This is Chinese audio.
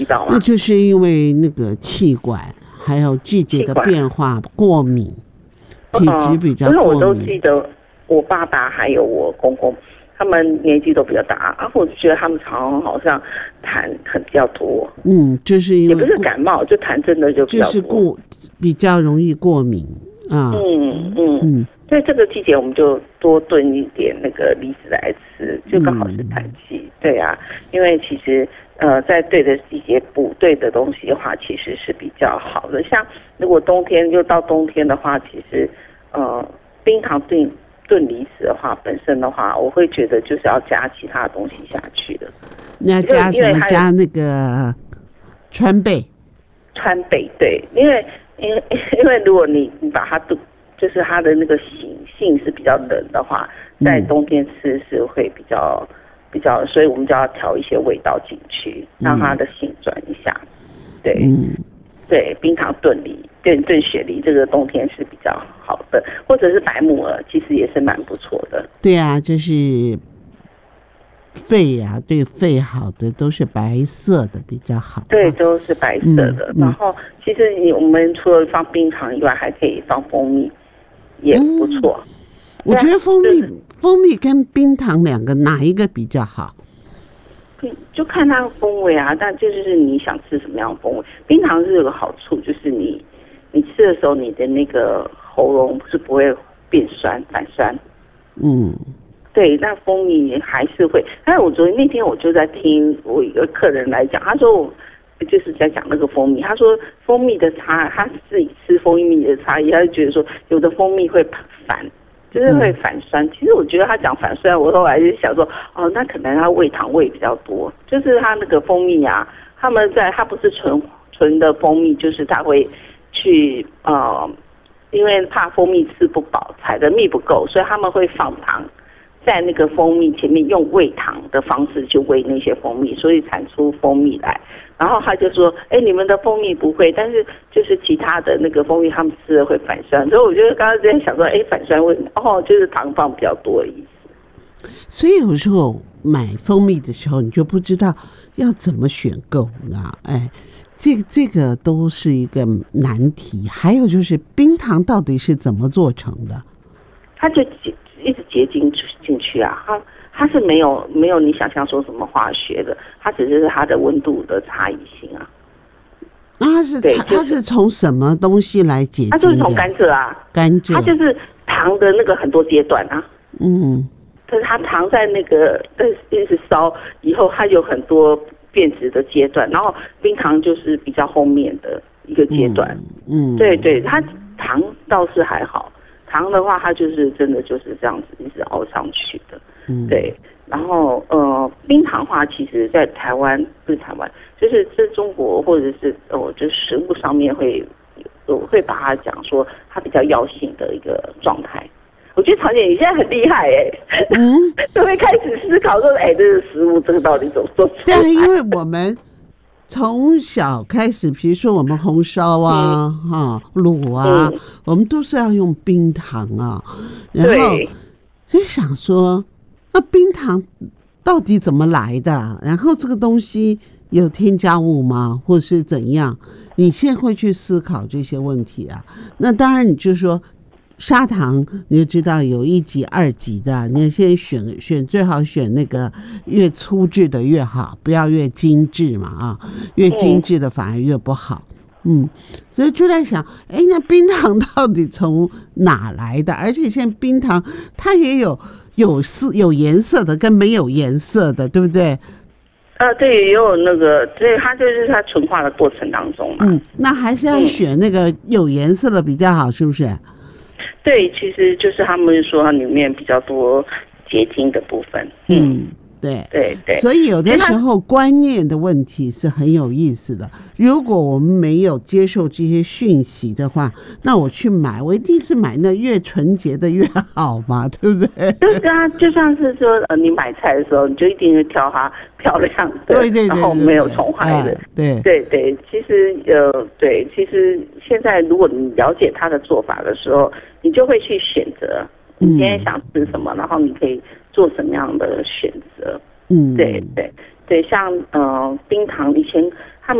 道吗？ 那就是因为那个气管还有季节的变化过敏，体质比较过敏。 因为我都记得我爸爸还有我公公，他们年纪都比较大，然后我就觉得他们常常好像痰很比较多。 就是因为也不是感冒，就痰真的就比较多， 就是比较容易过敏啊。 所以这个季节我们就多炖一点那个梨子来吃，就刚好是痰气。对啊，因为其实在对的季节补对的东西的话，其实是比较好的。像如果冬天又到冬天的话，其实冰糖炖梨子的话，本身的话，我会觉得就是要加其他东西下去的。 那加什么？加那个川贝。 川贝，对，因为如果你把它就是它的那个性是比较冷的话，在冬天吃是会比较，所以我们就要调一些味道进去，让它的性转一下。对，对，冰糖炖雪梨，这个冬天是比较好的，或者是白木耳，其实也是蛮不错的。 对啊，就是肺啊，对肺好的都是白色的比较好。 对，都是白色的。然后其实我们除了放冰糖以外，还可以放蜂蜜，也不错。 我觉得蜂蜜跟冰糖两个哪一个比较好？ 就看它的风味啊，但就是你想吃什么样的风味。冰糖是有个好处，就是你吃的时候，你的那个喉咙是不会变酸反酸。对，那蜂蜜还是会。但是我那天我就在听我一个客人来讲，他说就是在讲那个蜂蜜，他说蜂蜜的他自己吃蜂蜜的差异，他就觉得说有的蜂蜜会反。就是会反酸，其实我觉得他讲反酸，我后来就想说，那可能他味糖味比较多，就是他那个蜂蜜啊，他不是纯的蜂蜜，就是他会去因为怕蜂蜜吃不饱，采的蜜不够，所以他们会放糖在那个蜂蜜前面，用喂糖的方式去喂那些蜂蜜，所以产出蜂蜜来。然后他就说，你们的蜂蜜不会，但是就是其他的那个蜂蜜他们吃了会反酸，所以我觉得刚刚在想说，反酸为什么？就是糖放比较多的意思。 所以有时候买蜂蜜的时候，你就不知道要怎么选购啊，这个都是一个难题。还有就是冰糖到底是怎么做成的？ 它就一直结晶进去啊，它是没有你想象说什么化学的，它只是它的温度的差异性啊。 它是从什么东西来结晶的？ 它就是从甘蔗啊，它就是糖的那个很多阶段啊。但是它糖在那个一直烧以后，它有很多变质的阶段，然后冰糖就是比较后面的一个阶段。对，它糖倒是还好。糖的话，它就是真的就是这样子一直熬上去的，对。然后冰糖的话，其实在台湾不是台湾，就是在中国或者是就是食物上面会把它讲说它比较药性的一个状态。我觉得曹姐你现在很厉害都会开始思考说，这个食物这个到底怎么做出来？ 对，因为我们从小开始，比如说我们红烧啊、卤啊，我们都是要用冰糖啊。然后就想说，那冰糖到底怎么来的？然后这个东西有添加物吗？或是怎样？你现在会去思考这些问题啊？那当然，你就说砂糖，你就知道有1级、2级的，你先选最好选那个越粗制的越好，不要越精致嘛越精致的反而越不好。所以就在想，那冰糖到底从哪来的？而且现在冰糖它也有颜色的跟没有颜色的，对不对？ 对，也有那个，对，它就是它纯化的过程当中嘛。 那还是要选那个有颜色的比较好，是不是？ 对，其实就是他们说它里面比较多结晶的部分。对， 所以有的时候观念的问题是很有意思的。如果我们没有接受这些讯息的话，那我去买，我一定是买那越纯洁的越好嘛，对不对？ 就是啊，就像是说，你买菜的时候，你就一定是挑它漂亮的， 对， 然后没有虫害的。对，其实对，其实现在如果你了解它的做法的时候，你就会去选择你今天想吃什么，然后你可以做什么样的选择。对，像冰糖以前